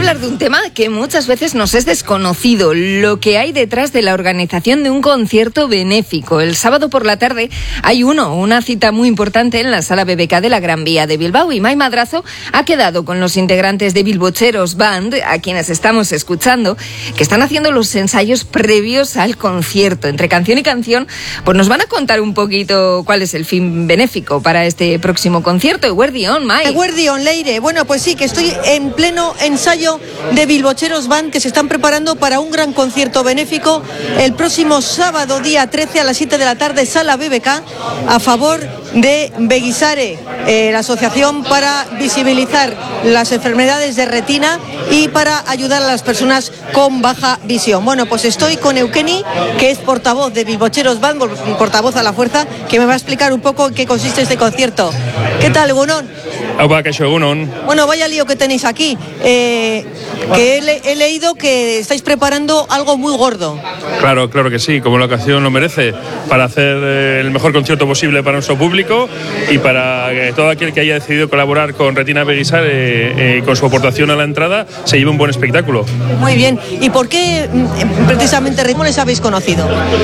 hablar de un tema que muchas veces nos es desconocido, lo que hay detrás de la organización de un concierto benéfico. El sábado por la tarde hay una cita muy importante en la Sala BBK de la Gran Vía de Bilbao, y Mai Madrazo ha quedado con los integrantes de Bilbocheros Band, a quienes estamos escuchando, que están haciendo los ensayos previos al concierto. Entre canción y canción, pues nos van a contar un poquito cuál es el fin benéfico para este próximo concierto. Eguerdión, Mai. Eguerdión, Leire. Bueno, pues sí, que estoy en pleno ensayo de Bilbocheros Band, que se están preparando para un gran concierto benéfico el próximo sábado, día 13, a las 7 de la tarde, Sala BBK, a favor de Begisare, la asociación para visibilizar las enfermedades de retina y para ayudar a las personas con baja visión. Bueno, pues estoy con Eukeni, que es portavoz de Bilbocheros Band, portavoz a la fuerza, que me va a explicar un poco en qué consiste este concierto. ¿Qué tal, Egunon? Bueno, vaya lío que tenéis aquí, que he leído que estáis preparando algo muy gordo. Claro que sí, como la ocasión lo merece, para hacer el mejor concierto posible para nuestro público y para que todo aquel que haya decidido colaborar con Retina Begisare con su aportación a la entrada se lleve un buen espectáculo. Muy bien. ¿Y por qué precisamente Ritmo les habéis conocido?